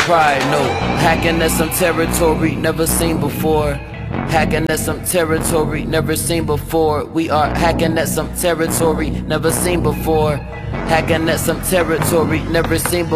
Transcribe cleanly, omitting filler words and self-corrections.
pride, no. Hacking at some territory never seen before. Hacking at some territory never seen before. We are hacking at some territory never seen before. Hacking at some territory never seen before.